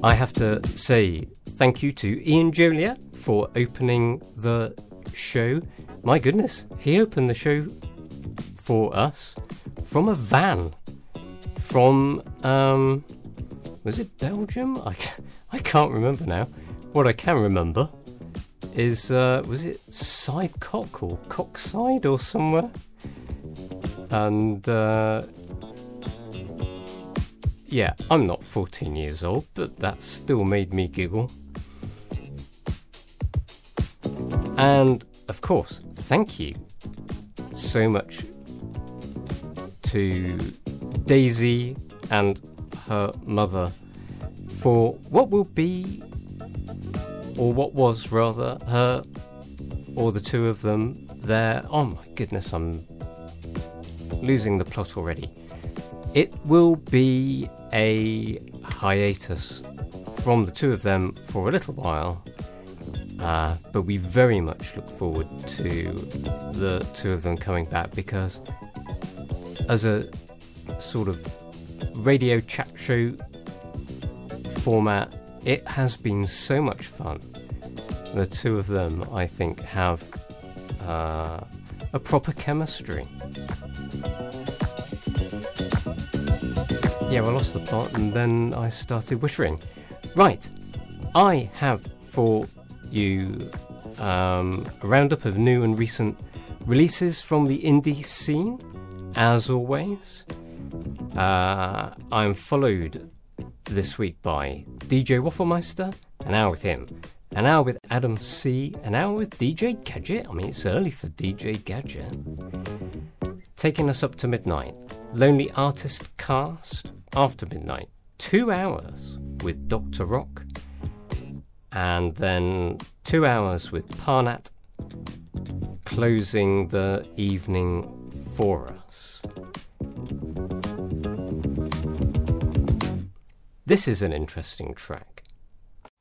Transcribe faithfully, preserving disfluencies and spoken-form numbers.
I have to say thank you to Ian Joliet for opening the show. My goodness, he opened the show for us from a van from, um, was it Belgium? I, I can't remember now. What I can remember is, uh, was it Sidecock or Cockside or somewhere? And, uh, yeah, I'm not fourteen years old, but that still made me giggle. And, of course, thank you so much to Daisy and her mother for what will be, or what was rather, her, or the two of them, their, oh my goodness, I'm losing the plot already. It will be a hiatus from the two of them for a little while, uh, but we very much look forward to the two of them coming back, because as a sort of radio chat show format, it has been so much fun. The two of them, I think, have uh, a proper chemistry. Yeah, I lost the plot and then I started whittering. Right, I have for you um, a roundup of new and recent releases from the indie scene, as always. Uh, I'm followed this week by D J Wafflemeister, an hour with him, an hour with Adam C, an hour with D J Gadget. I mean, it's early for D J Gadget. Taking us up to midnight, Lonely Artist Cast. After midnight, two hours with Doctor Rock, and then two hours with Parnat, closing the evening for us. This is an interesting track.